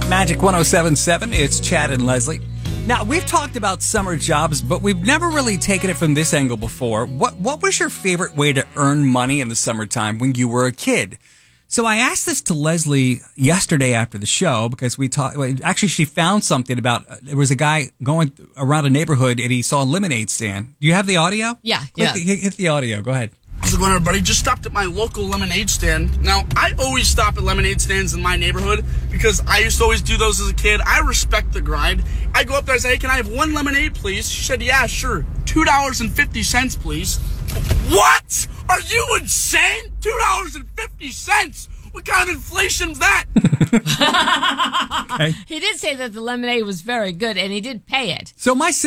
Magic 107.7, it's Chad and Leslie. Now, we've talked about summer jobs, but we've never really taken it from this angle before. What was your favorite way to earn money in the summertime when you were a kid? So I asked this to Leslie yesterday after the show because we talked. Actually, she found something about there was a guy going around a neighborhood and he saw a lemonade stand. Do you have the audio? Yeah. Hit the audio. Go ahead. How's it going, everybody? Just stopped at my local lemonade stand. Now, I always stop at lemonade stands in my neighborhood because I used to always do those as a kid. I respect the grind. I go up there and say, hey, can I have one lemonade, please? She said, yeah, sure. $2.50, please. What? Are you insane? $2.50? What kind of inflation's that? Okay. He did say that the lemonade was very good, and he did pay it. So my